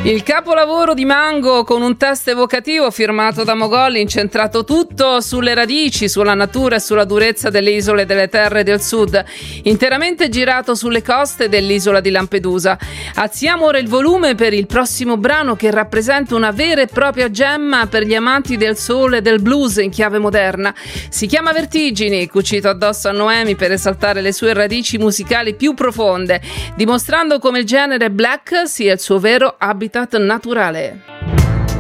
Il capolavoro di Mango, con un testo evocativo firmato da Mogol, incentrato tutto sulle radici, sulla natura e sulla durezza delle isole delle terre del sud, interamente girato sulle coste dell'isola di Lampedusa. Alziamo ora il volume per il prossimo brano, che rappresenta una vera e propria gemma per gli amanti del soul e del blues in chiave moderna. Si chiama Vertigini, cucito addosso a Noemi per esaltare le sue radici musicali più profonde, dimostrando come il genere black sia il suo vero habitat naturale.